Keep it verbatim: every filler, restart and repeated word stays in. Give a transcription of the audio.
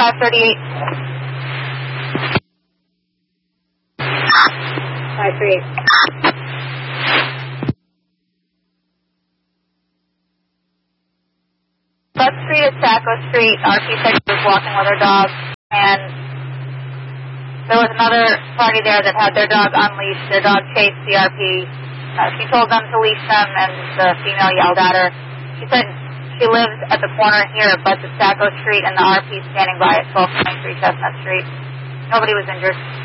five thirty-eight. five thirty-eight. Bud Street is Saco Street. R P said she was walking with her dog, and there was another party there that had their dog unleashed. Their dog chased the R P. Uh, she told them to leash them, and the female yelled at her. She said she lives at the corner here, but the Saco Street, and the R P standing by at twelve twenty-three Chestnut Street. Nobody was injured.